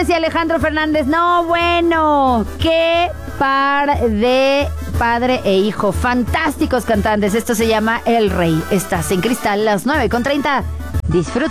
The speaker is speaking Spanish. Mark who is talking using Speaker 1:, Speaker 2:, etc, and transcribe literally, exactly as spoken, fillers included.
Speaker 1: Decía Alejandro Fernández, no, bueno, qué par de padre e hijo, fantásticos cantantes. Esto se llama El Rey. Estás en Cristal, las nueve con treinta. Disfruta.